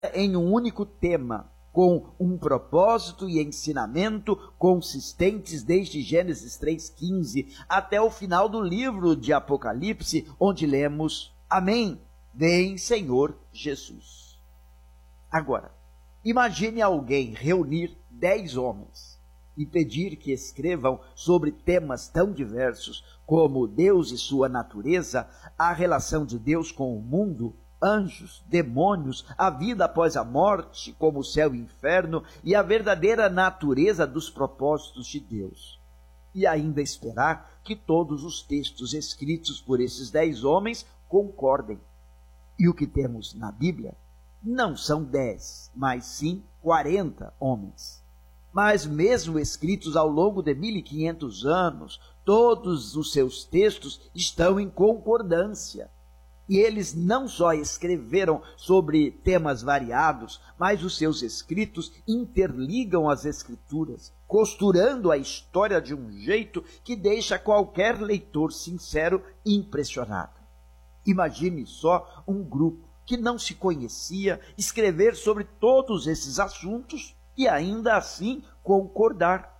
em um único tema, com um propósito e ensinamento consistentes desde Gênesis 3,15 até o final do livro de Apocalipse, onde lemos: Amém, vem Senhor Jesus. Agora, imagine alguém reunir 10 homens e pedir que escrevam sobre temas tão diversos como Deus e sua natureza, a relação de Deus com o mundo, anjos, demônios, a vida após a morte, como o céu e o inferno, e a verdadeira natureza dos propósitos de Deus. E ainda esperar que todos os textos escritos por esses 10 homens concordem. E o que temos na Bíblia não são 10, mas sim 40 homens. Mas mesmo escritos ao longo de 1500 anos, todos os seus textos estão em concordância. E eles não só escreveram sobre temas variados, mas os seus escritos interligam as escrituras, costurando a história de um jeito que deixa qualquer leitor sincero impressionado. Imagine só um grupo que não se conhecia escrever sobre todos esses assuntos e ainda assim concordar.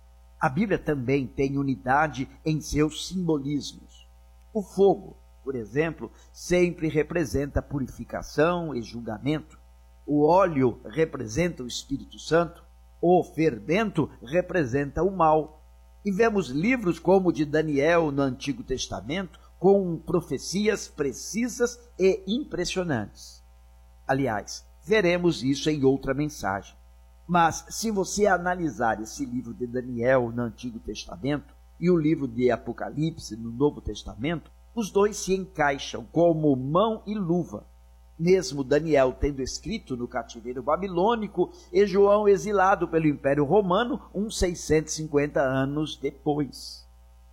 A Bíblia também tem unidade em seus simbolismos. O fogo, por exemplo, sempre representa purificação e julgamento. O óleo representa o Espírito Santo. O fermento representa o mal. E vemos livros como o de Daniel no Antigo Testamento, com profecias precisas e impressionantes. Aliás, veremos isso em outra mensagem. Mas se você analisar esse livro de Daniel no Antigo Testamento e o livro de Apocalipse no Novo Testamento, os dois se encaixam como mão e luva, mesmo Daniel tendo escrito no cativeiro babilônico e João exilado pelo Império Romano uns 650 anos depois.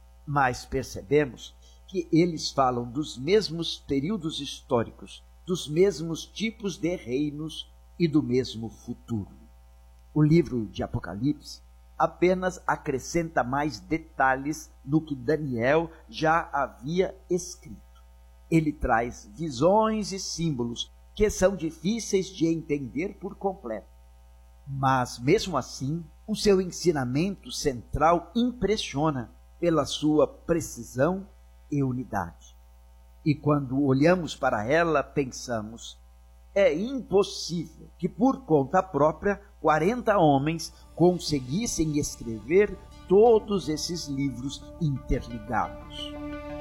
Mas percebemos que eles falam dos mesmos períodos históricos, dos mesmos tipos de reinos e do mesmo futuro. O livro de Apocalipse apenas acrescenta mais detalhes no que Daniel já havia escrito. Ele traz visões e símbolos que são difíceis de entender por completo. Mas, mesmo assim, o seu ensinamento central impressiona pela sua precisão e unidade. E quando olhamos para ela, pensamos: é impossível que por conta própria 40 homens conseguissem escrever todos esses livros interligados.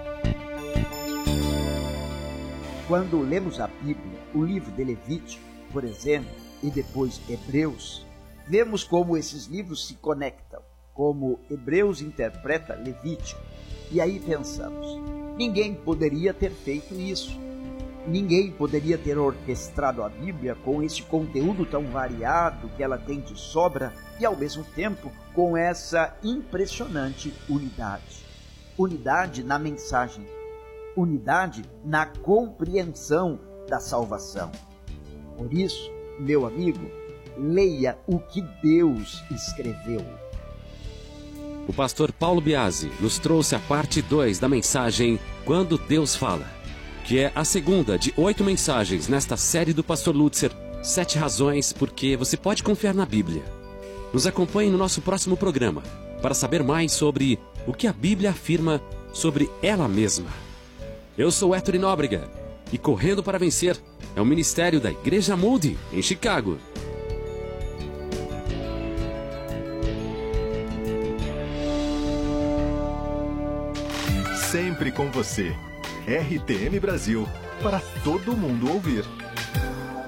Quando lemos a Bíblia, o livro de Levítico, por exemplo, e depois Hebreus, vemos como esses livros se conectam, como Hebreus interpreta Levítico. E aí pensamos: ninguém poderia ter feito isso. Ninguém poderia ter orquestrado a Bíblia com esse conteúdo tão variado que ela tem de sobra e, ao mesmo tempo, com essa impressionante unidade. Unidade na mensagem, unidade na compreensão da salvação. Por isso, meu amigo, leia o que Deus escreveu. O pastor Paulo Biasi nos trouxe a parte 2 da mensagem Quando Deus Fala, que é a segunda de 8 mensagens nesta série do pastor Lutzer, 7 razões porque você pode confiar na Bíblia. Nos acompanhe no nosso próximo programa para saber mais sobre o que a Bíblia afirma sobre ela mesma. Eu sou Héctor Nóbrega e Correndo para Vencer é o ministério da Igreja Moody, em Chicago. Sempre com você. RTM Brasil, para todo mundo ouvir.